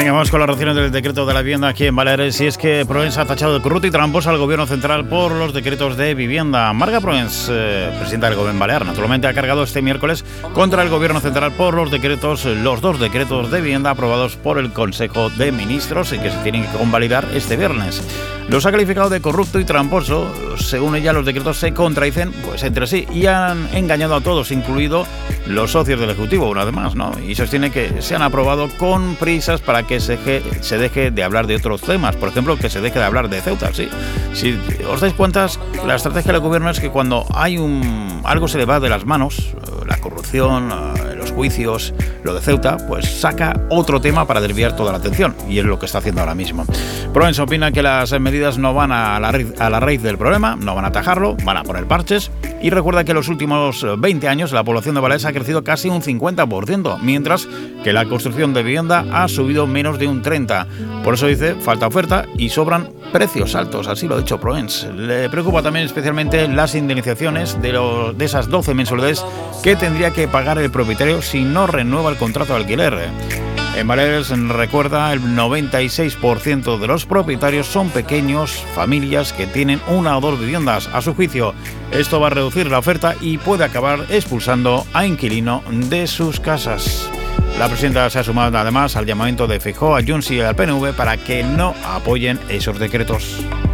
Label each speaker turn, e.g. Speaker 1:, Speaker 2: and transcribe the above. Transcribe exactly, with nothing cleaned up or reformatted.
Speaker 1: Venga, vamos con las razones del decreto de la vivienda aquí en Baleares. Y es que Proens ha tachado de corrupto y tramposo al gobierno central por los decretos de vivienda. Marga Proens, eh, presidenta del gobierno balear, naturalmente ha cargado este miércoles contra el gobierno central por los decretos, los dos decretos de vivienda aprobados por el Consejo de Ministros y que se tienen que convalidar este viernes. Los ha calificado de corrupto y tramposo. Según ella, los decretos se contradicen pues entre sí y han engañado a todos, incluido los socios del Ejecutivo, una vez más, ¿no? Y sostiene que se han aprobado con prisas para que se, se deje de hablar de otros temas. Por ejemplo, que se deje de hablar de Ceuta, sí. Si os dais cuenta, la estrategia del gobierno es que cuando hay un algo se le va de las manos, la corrupción, los juicios, lo de Ceuta, pues saca otro tema para desviar toda la atención. Y es lo que está haciendo ahora mismo. Proens opina que las medidas no van a la, raíz, a la raíz del problema, no van a atajarlo, van a poner parches. Y recuerda que en los últimos veinte años la población de Baleares ha crecido casi un cincuenta por ciento, mientras que la construcción de vivienda ha subido menos de un treinta por ciento. Por eso dice, falta oferta y sobran precios altos, así lo ha dicho Proens. Le preocupa también especialmente las indemnizaciones de, los, de esas doce mensualidades que tendría que pagar el propietario si no renueva el contrato de alquiler. En Baleares, recuerda, el noventa y seis por ciento de los propietarios son pequeños familias que tienen una o dos viviendas. A su juicio, esto va a reducir la oferta y puede acabar expulsando a inquilino de sus casas. La presidenta se ha sumado además al llamamiento de Feijóo, a Junts y al P N V para que no apoyen esos decretos.